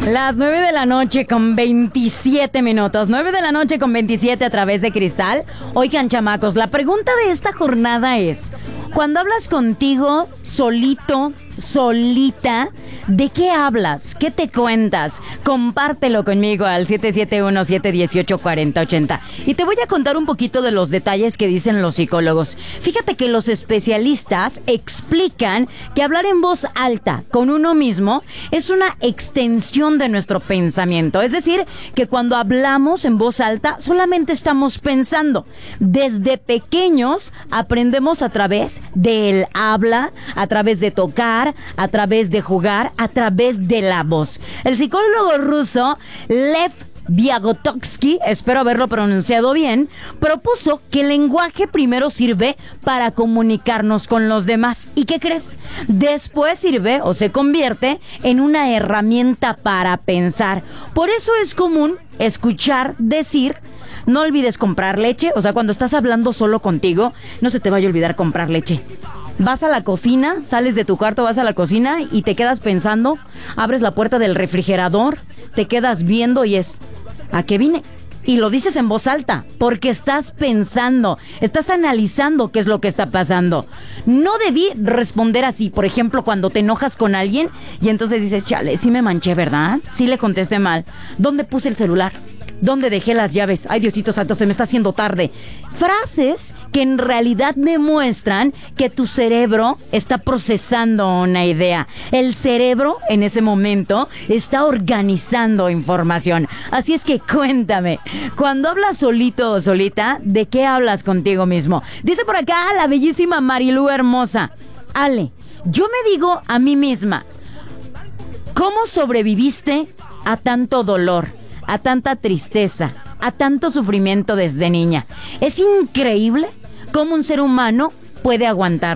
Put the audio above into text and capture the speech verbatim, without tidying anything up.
Las nueve de la noche con veintisiete minutos. nueve de la noche con veintisiete a través de Cristal. Oigan, chamacos, la pregunta de esta jornada es: cuando hablas contigo solito, solita, ¿de qué hablas? ¿Qué te cuentas? Compártelo conmigo al siete siete uno, siete uno ocho, cuatro cero ocho cero. Y te voy a contar un poquito de los detalles que dicen los psicólogos. Fíjate que los especialistas explican que hablar en voz alta con uno mismo es una extensión de nuestro pensamiento. Es decir, que cuando hablamos en voz alta solamente estamos pensando. Desde pequeños aprendemos a través del habla, a través de tocar, a través de jugar, a través de la voz. El psicólogo ruso Lev Vygotsky, espero haberlo pronunciado bien, propuso que el lenguaje primero sirve para comunicarnos con los demás. ¿Y qué crees? Después sirve o se convierte en una herramienta para pensar. Por eso es común escuchar decir: no olvides comprar leche. O sea, cuando estás hablando solo contigo, no se te vaya a olvidar comprar leche. Vas a la cocina, sales de tu cuarto, vas a la cocina y te quedas pensando, abres la puerta del refrigerador, te quedas viendo y es: ¿a qué vine? Y lo dices en voz alta, porque estás pensando, estás analizando qué es lo que está pasando. No debí responder así, por ejemplo, cuando te enojas con alguien y entonces dices: chale, sí me manché, ¿verdad? Sí le contesté mal. ¿Dónde puse el celular? ¿Dónde dejé las llaves? Ay, Diosito santo, se me está haciendo tarde. Frases que en realidad demuestran que tu cerebro está procesando una idea. El cerebro en ese momento está organizando información. Así es que cuéntame, cuando hablas solito o solita, ¿de qué hablas contigo mismo? Dice por acá la bellísima Marilú Hermosa: Ale, yo me digo a mí misma: ¿cómo sobreviviste a tanto dolor, a tanta tristeza, a tanto sufrimiento desde niña? Es increíble cómo un ser humano puede aguantar.